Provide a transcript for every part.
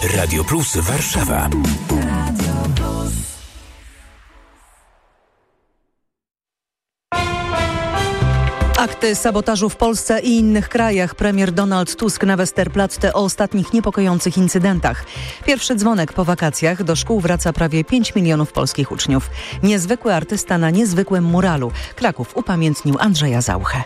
Radio Plus Warszawa. Akty sabotażu w Polsce i innych krajach. Premier Donald Tusk na Westerplatte o ostatnich niepokojących incydentach. Pierwszy dzwonek po wakacjach. Do szkół wraca prawie 5 milionów polskich uczniów. Niezwykły artysta na niezwykłym muralu. Kraków upamiętnił Andrzeja Zauchę.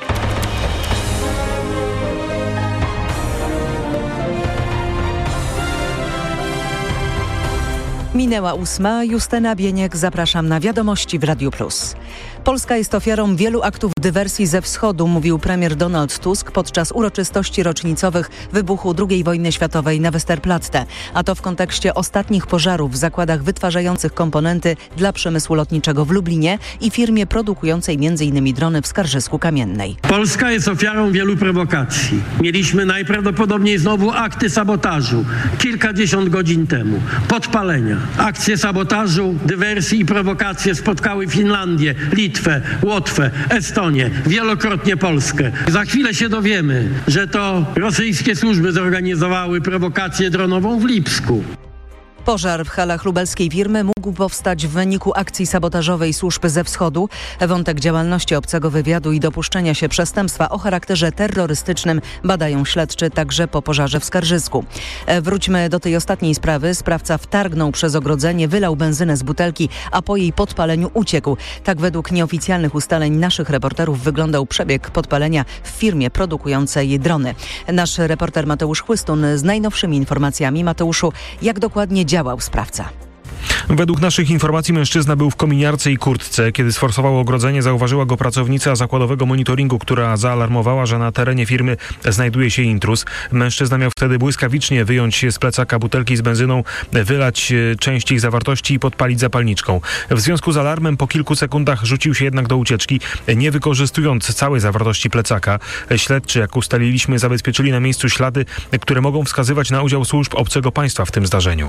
Minęła 8. Justyna Bieniek, zapraszam na wiadomości w Radiu Plus. Polska jest ofiarą wielu aktów dywersji ze wschodu, mówił premier Donald Tusk podczas uroczystości rocznicowych wybuchu II wojny światowej na Westerplatte. A to w kontekście ostatnich pożarów w zakładach wytwarzających komponenty dla przemysłu lotniczego w Lublinie i firmie produkującej m.in. drony w Skarżysku Kamiennej. Polska jest ofiarą wielu prowokacji. Mieliśmy najprawdopodobniej znowu akty sabotażu kilkadziesiąt godzin temu. Podpalenia. Akcje sabotażu, dywersji i prowokacje spotkały Finlandię, Litwę, Łotwę, Estonię, wielokrotnie Polskę. Za chwilę się dowiemy, że to rosyjskie służby zorganizowały prowokację dronową w Lipsku. Pożar w halach lubelskiej firmy mógł powstać w wyniku akcji sabotażowej służb ze wschodu. Wątek działalności obcego wywiadu i dopuszczenia się przestępstwa o charakterze terrorystycznym badają śledczy także po pożarze w Skarżysku. Wróćmy do tej ostatniej sprawy. Sprawca wtargnął przez ogrodzenie, wylał benzynę z butelki, a po jej podpaleniu uciekł. Tak według nieoficjalnych ustaleń naszych reporterów wyglądał przebieg podpalenia w firmie produkującej drony. Nasz reporter Mateusz Chłystun z najnowszymi informacjami. Mateuszu, jak dokładnie działał sprawca? Według naszych informacji mężczyzna był w kominiarce i kurtce. Kiedy sforsował ogrodzenie, zauważyła go pracownica zakładowego monitoringu, która zaalarmowała, że na terenie firmy znajduje się intruz. Mężczyzna miał wtedy błyskawicznie wyjąć z plecaka butelki z benzyną, wylać część ich zawartości i podpalić zapalniczką. W związku z alarmem po kilku sekundach rzucił się jednak do ucieczki, nie wykorzystując całej zawartości plecaka. Śledczy, jak ustaliliśmy, zabezpieczyli na miejscu ślady, które mogą wskazywać na udział służb obcego państwa w tym zdarzeniu.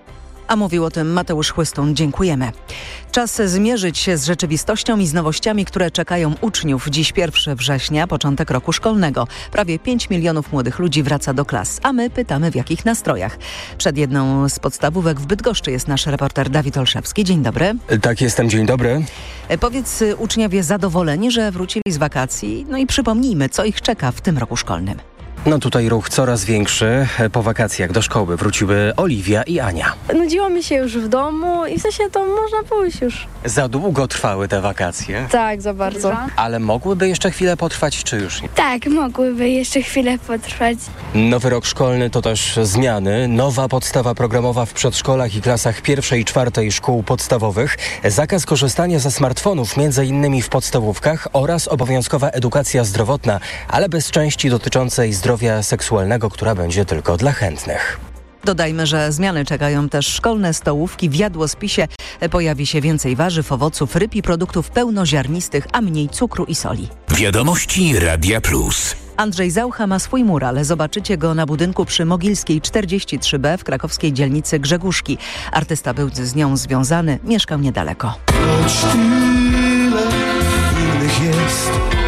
A mówił o tym Mateusz Chłystun. Dziękujemy. Czas zmierzyć się z rzeczywistością i z nowościami, które czekają uczniów. Dziś 1 września, początek roku szkolnego. Prawie 5 milionów młodych ludzi wraca do klas, a my pytamy, w jakich nastrojach. Przed jedną z podstawówek w Bydgoszczy jest nasz reporter Dawid Olszewski. Dzień dobry. Tak, jestem. Dzień dobry. Powiedz, uczniowie zadowoleni, że wrócili z wakacji? No i przypomnijmy, co ich czeka w tym roku szkolnym. No tutaj ruch coraz większy. Po wakacjach do szkoły wróciły Oliwia i Ania. Nudziło mi się już w domu i w sensie to można pójść już. Za długo trwały te wakacje? Tak, za bardzo. Ale mogłyby jeszcze chwilę potrwać, czy już nie? Tak, mogłyby jeszcze chwilę potrwać. Nowy rok szkolny to też zmiany. Nowa podstawa programowa w przedszkolach i klasach 1. i 4. szkół podstawowych. Zakaz korzystania ze smartfonów, m.in. w podstawówkach oraz obowiązkowa edukacja zdrowotna, ale bez części dotyczącej zdrowia seksualnego, która będzie tylko dla chętnych. Dodajmy, że zmiany czekają też szkolne stołówki. W jadłospisie pojawi się więcej warzyw, owoców, ryb i produktów pełnoziarnistych, a mniej cukru i soli. Wiadomości Radia Plus. Andrzej Zaucha ma swój mural. Zobaczycie go na budynku przy Mogilskiej 43B w krakowskiej dzielnicy Grzegórzki. Artysta był z nią związany, mieszkał niedaleko. Choć tyle innych jest,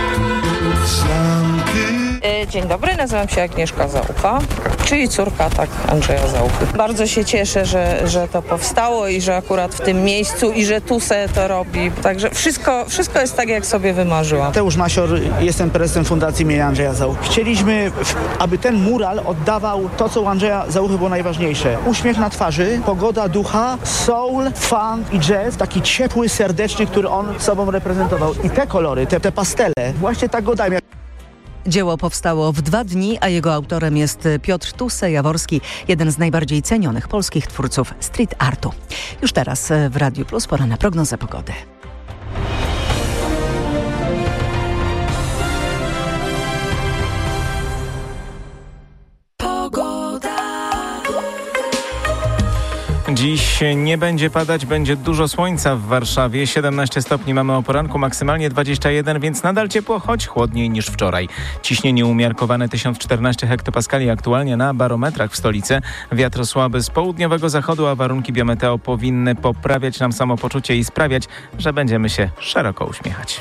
sam ty. Dzień dobry, nazywam się Agnieszka Zaucha, czyli córka Andrzeja Zauchy. Bardzo się cieszę, że to powstało i że akurat w tym miejscu i że tu se to robi. Także wszystko jest tak, jak sobie wymarzyłam. Mateusz Masior, jestem prezesem Fundacji imienia Andrzeja Zauchy. Chcieliśmy, aby ten mural oddawał to, co u Andrzeja Zauchy było najważniejsze. Uśmiech na twarzy, pogoda ducha, soul, funk i jazz, taki ciepły, serdeczny, który on sobą reprezentował. I te kolory, te pastele, właśnie tak go dajmy. Dzieło powstało w 2 dni, a jego autorem jest Piotr Tusse-Jaworski, jeden z najbardziej cenionych polskich twórców street artu. Już teraz w Radiu Plus pora na prognozę pogody. Dziś nie będzie padać, będzie dużo słońca w Warszawie. 17 stopni mamy o poranku, maksymalnie 21, więc nadal ciepło, choć chłodniej niż wczoraj. Ciśnienie umiarkowane 1014 hektopaskali aktualnie na barometrach w stolicy. Wiatr słaby z południowego zachodu, a warunki biometeo powinny poprawiać nam samopoczucie i sprawiać, że będziemy się szeroko uśmiechać.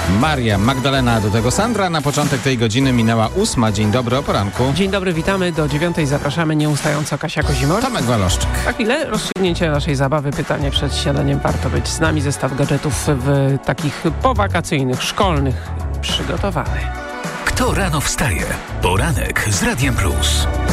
Maria, Magdalena, do tego Sandra. Na początek tej godziny minęła 8. Dzień dobry, o poranku. Dzień dobry, witamy. Do 9 zapraszamy nieustająco Kasia Kozimor. Tomek Waloszczyk. Za chwilę rozstrzygnięcie naszej zabawy. Pytanie przed śniadaniem. Warto być z nami. Zestaw gadżetów w takich powakacyjnych, szkolnych przygotowany. Kto rano wstaje? Poranek z Radiem Plus.